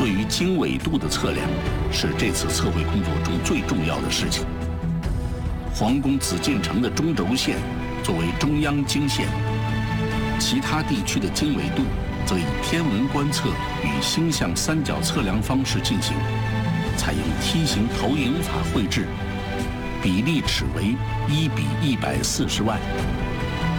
对于经纬度的测量是这次测绘工作中最重要的事情。皇宫紫禁城的中轴线作为中央经线，其他地区的经纬度则以天文观测与星象三角测量方式进行，采用梯形投影法绘制，比例尺为1:140万。